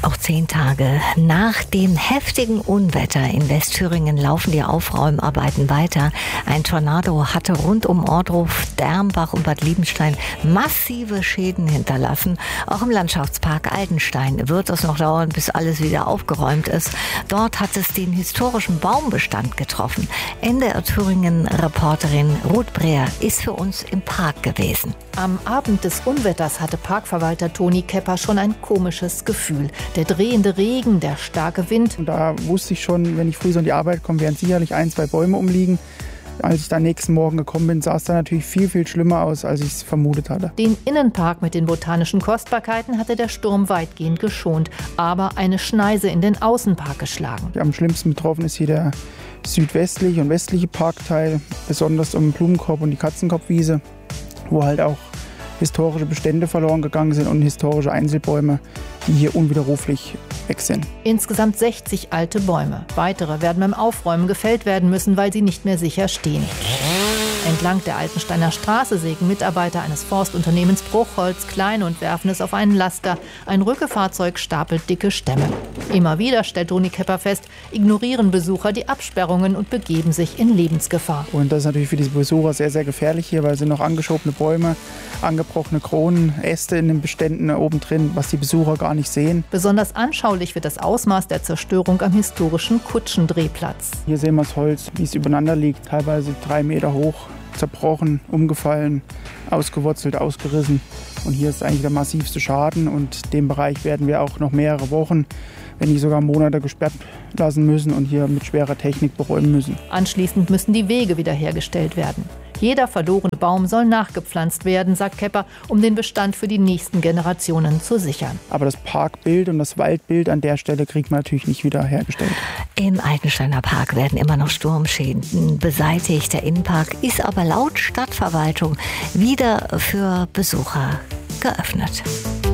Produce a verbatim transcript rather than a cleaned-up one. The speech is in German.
Auch zehn Tage nach dem heftigen Unwetter in Westthüringen laufen die Aufräumarbeiten weiter. Ein Tornado hatte rund um Ohrdruf, Dermbach und Bad Liebenstein massive Schäden hinterlassen. Auch im Landschaftspark Altenstein wird es noch dauern, bis alles wieder aufgeräumt ist. Dort hat es den historischen Baumbestand getroffen. N D R Thüringen-Reporterin Ruth Breer ist für uns im Park gewesen. Am Abend des Unwetters hatte Parkverwalter Toni Kepper schon ein komisches Gefühl. Der drehende Regen, der starke Wind. Und da wusste ich schon, wenn ich früh so in die Arbeit komme, werden sicherlich ein, zwei Bäume umliegen. Als ich dann nächsten Morgen gekommen bin, sah es dann natürlich viel, viel schlimmer aus, als ich es vermutet hatte. Den Innenpark mit den botanischen Kostbarkeiten hatte der Sturm weitgehend geschont, aber eine Schneise in den Außenpark geschlagen. Am schlimmsten betroffen ist hier der südwestliche und westliche Parkteil, besonders um den Blumenkorb und die Katzenkopfwiese, wo halt auch historische Bestände verloren gegangen sind und historische Einzelbäume, die hier unwiderruflich weg sind. Insgesamt sechzig alte Bäume. Weitere werden beim Aufräumen gefällt werden müssen, weil sie nicht mehr sicher stehen. Entlang der Altensteiner Straße sägen Mitarbeiter eines Forstunternehmens Bruchholz klein und werfen es auf einen Laster. Ein Rückefahrzeug stapelt dicke Stämme. Immer wieder, stellt Toni Kepper fest, ignorieren Besucher die Absperrungen und begeben sich in Lebensgefahr. Und das ist natürlich für diese Besucher sehr, sehr gefährlich hier, weil es sind noch angeschobene Bäume, angebrochene Kronen, Äste in den Beständen oben drin, was die Besucher gar nicht sehen. Besonders anschaulich wird das Ausmaß der Zerstörung am historischen Kutschendrehplatz. Hier sehen wir das Holz, wie es übereinander liegt, teilweise drei Meter hoch, zerbrochen, umgefallen, ausgewurzelt, ausgerissen. Und hier ist eigentlich der massivste Schaden und den Bereich werden wir auch noch mehrere Wochen, wenn nicht sogar Monate gesperrt lassen müssen und hier mit schwerer Technik beräumen müssen. Anschließend müssen die Wege wiederhergestellt werden. Jeder verlorene Baum soll nachgepflanzt werden, sagt Kepper, um den Bestand für die nächsten Generationen zu sichern. Aber das Parkbild und das Waldbild an der Stelle kriegt man natürlich nicht wieder hergestellt. Im Altensteiner Park werden immer noch Sturmschäden beseitigt. Der Innenpark ist aber laut Stadtverwaltung wieder für Besucher geöffnet.